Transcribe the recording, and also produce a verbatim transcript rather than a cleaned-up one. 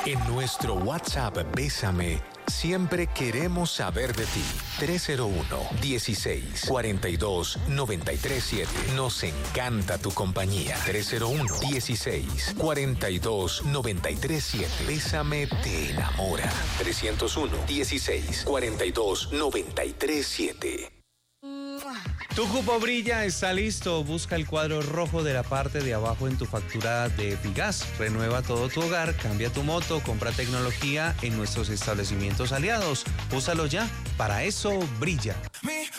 En nuestro WhatsApp Bésame, siempre queremos saber de ti. tres cero uno, dieciséis, cuarenta y dos, noventa y tres siete. Nos encanta tu compañía. tres cero uno, dieciséis, cuarenta y dos, noventa y tres siete. Bésame te enamora. trescientos uno, dieciséis, cuarenta y dos, noventa y tres siete. Tu cupo brilla, está listo. Busca el cuadro rojo de la parte de abajo en tu factura de Epigás. Renueva todo tu hogar, cambia tu moto, compra tecnología en nuestros establecimientos aliados. Úsalo ya. Para eso brilla.